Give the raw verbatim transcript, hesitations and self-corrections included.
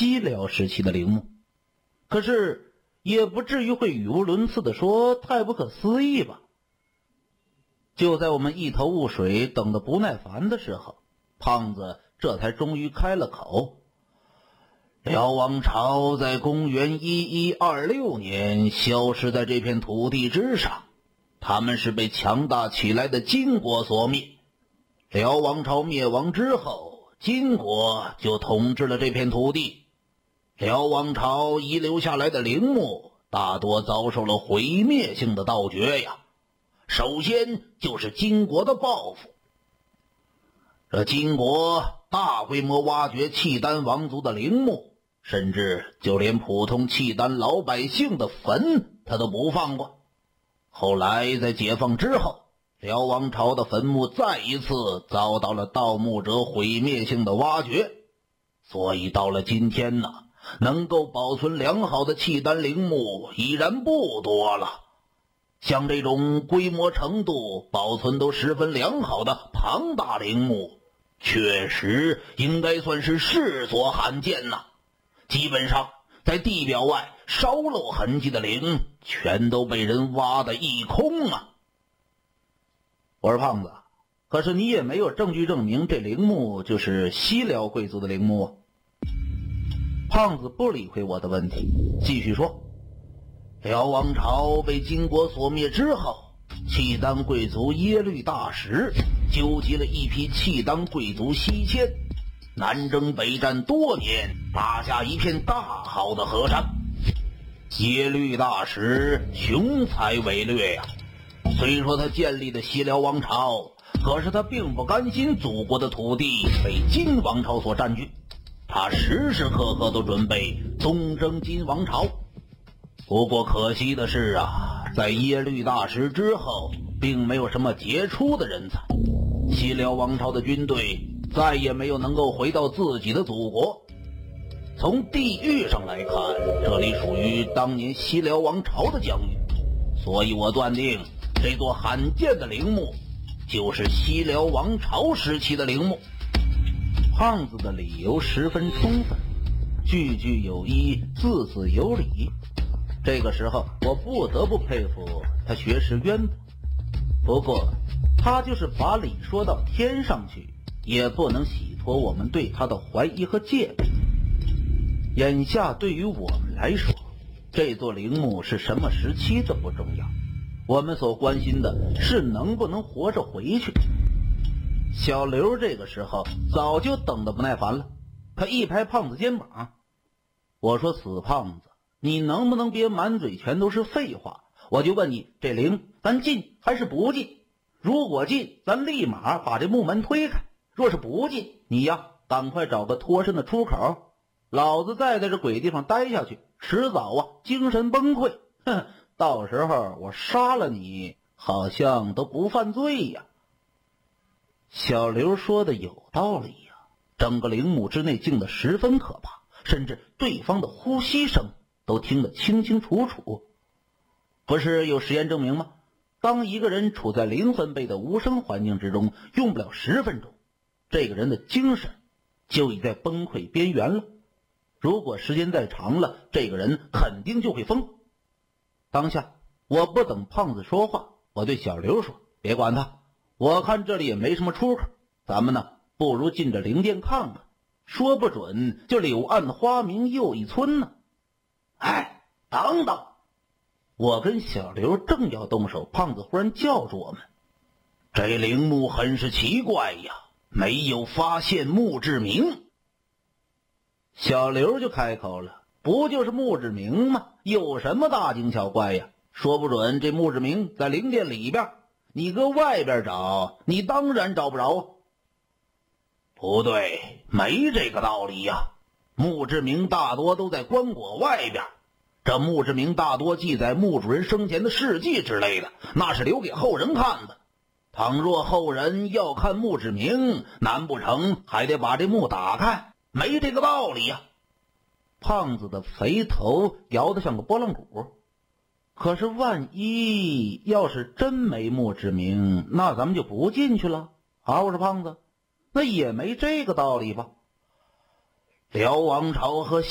西辽时期的陵墓，可是也不至于会语无伦次地说太不可思议吧。就在我们一头雾水等得不耐烦的时候，胖子这才终于开了口。辽王朝在公元一一二六年消失在这片土地之上，他们是被强大起来的金国所灭。辽王朝灭亡之后，金国就统治了这片土地。辽王朝遗留下来的陵墓大多遭受了毁灭性的盗掘呀。首先就是金国的报复。这金国大规模挖掘契丹王族的陵墓，甚至就连普通契丹老百姓的坟他都不放过。后来在解放之后，辽王朝的坟墓再一次遭到了盗墓者毁灭性的挖掘，所以到了今天呢，能够保存良好的契丹陵墓已然不多了。像这种规模程度保存都十分良好的庞大陵墓，确实应该算是世所罕见呐。基本上在地表外稍露痕迹的陵全都被人挖得一空啊。我说胖子，可是你也没有证据证明这陵墓就是西辽贵族的陵墓啊。胖子不理会我的问题，继续说，辽王朝被金国所灭之后，契丹贵族耶律大石纠集了一批契丹贵族西迁，南征北战多年，打下一片大好的河山。耶律大石雄才伟略呀、啊，虽说他建立的西辽王朝，可是他并不甘心祖国的土地被金王朝所占据，他时时刻刻都准备东征金王朝。不过可惜的是啊，在耶律大石之后，并没有什么杰出的人才，西辽王朝的军队再也没有能够回到自己的祖国。从地域上来看，这里属于当年西辽王朝的疆域，所以我断定这座罕见的陵墓就是西辽王朝时期的陵墓。胖子的理由十分充分，句句有依，字字有理。这个时候我不得不佩服他学识渊博，不过他就是把理说到天上去，也不能洗脱我们对他的怀疑和戒备。眼下对于我们来说，这座陵墓是什么时期这不重要，我们所关心的是能不能活着回去。小刘这个时候早就等得不耐烦了，他一拍胖子肩膀，我说死胖子，你能不能别满嘴全都是废话？我就问你，这陵咱进还是不进？如果进，咱立马把这木门推开；若是不进，你呀赶快找个脱身的出口。老子再在这鬼地方待下去，迟早啊精神崩溃。哼，到时候我杀了你，好像都不犯罪呀。小刘说的有道理呀，整个陵墓之内静得十分可怕，甚至对方的呼吸声都听得清清楚楚。不是有实验证明吗？当一个人处在零分贝的无声环境之中，用不了十分钟，这个人的精神就已在崩溃边缘了。如果时间再长了，这个人肯定就会疯。当下我不等胖子说话，我对小刘说，别管他，我看这里也没什么出口，咱们呢不如进这陵殿看看，说不准就柳暗花明又一村呢。哎，等等！我跟小刘正要动手，胖子忽然叫住我们，这陵墓很是奇怪呀，没有发现墓志铭。小刘就开口了，不就是墓志铭吗？有什么大惊小怪呀？说不准这墓志铭在陵殿里边，你搁外边找，你当然找不着啊。不对，没这个道理呀。墓志铭大多都在棺椁外边，这墓志铭大多记载墓主人生前的事迹之类的，那是留给后人看的。倘若后人要看墓志铭，难不成还得把这墓打开？没这个道理呀。胖子的肥头摇得像个拨浪鼓。可是万一要是真没墓志铭，那咱们就不进去了啊！我说胖子，那也没这个道理吧。辽王朝和